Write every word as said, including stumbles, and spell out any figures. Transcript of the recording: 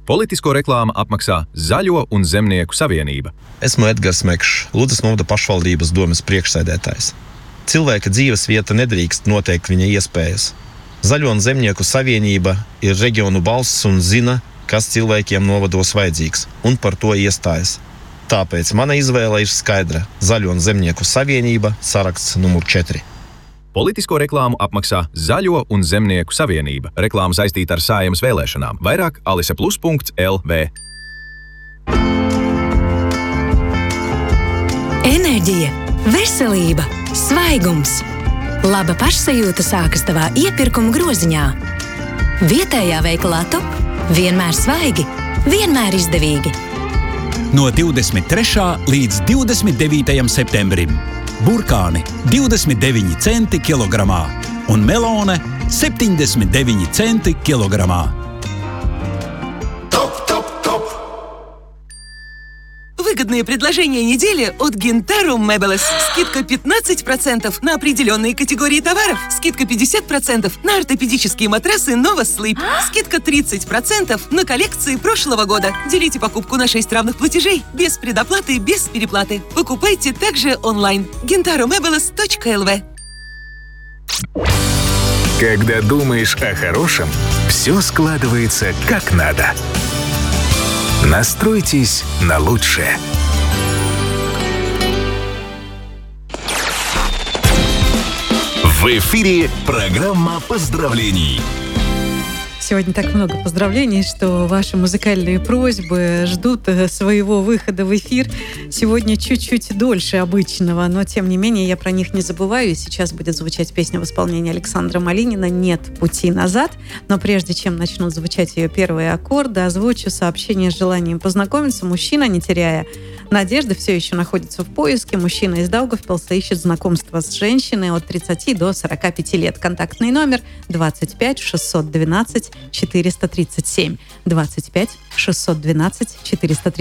Politisko reklāmu apmaksā Zaļo un Zemnieku savienība. Esmu Edgars Mekšs, Ludzas novada pašvaldības domes priekšsēdētājs. Cilvēka dzīves vieta nedrīkst noteikt viņa iespējas. Zaļo un Zemnieku savienība ir reģionu balss un zina, kas cilvēkiem novados vajadzīgs, un par to iestājas. Tāpēc mana izvēle ir skaidra – Zaļo un Zemnieku savienība, saraksts numur četri. Politisko reklāmu apmaksā Zaļo un Zemnieku savienība. Reklāma saistīta ar Saeimas vēlēšanām. Vairāk aliseplus punkts el vē. Enerģija, veselība, svaigums. Laba pašsajūta sākas tavā iepirkuma groziņā. Vietējā veikalā Top vienmēr svaigi, vienmēr izdevīgi. No divdesmit trešā līdz divdesmit devītajam septembrim. Burkāni divdesmit deviņi centi kilogramā un melone septiņdesmit deviņi centi kilogramā. Топ, топ, топ! Выгодные предложения недели от Gentarum Meubles. Скидка пятнадцать процентов на определенные категории товаров. Скидка пятьдесят процентов на ортопедические матрасы Nova Sleep. Скидка тридцать процентов на коллекции прошлого года. Делите покупку на шесть равных платежей. Без предоплаты, без переплаты. Покупайте также онлайн. гентарум мебелес точка эл ви. Когда думаешь о хорошем, все складывается как надо. Настройтесь на лучшее. В эфире программа поздравлений. Сегодня так много поздравлений, что ваши музыкальные просьбы ждут своего выхода в эфир сегодня чуть-чуть дольше обычного, но тем не менее я про них не забываю, и сейчас будет звучать песня в исполнении Александра Малинина «Нет пути назад», но прежде чем начнут звучать ее первые аккорды, озвучу сообщение с желанием познакомиться. Мужчина, не теряя надежды, все еще находится в поиске. Мужчина из Даугавпилса ищет знакомство с женщиной от тридцати до сорока пяти лет. Контактный номер двадцать пять шестьсот двенадцать четыреста тридцать семь. двадцать пять шестьсот двенадцать четыреста тридцать семь.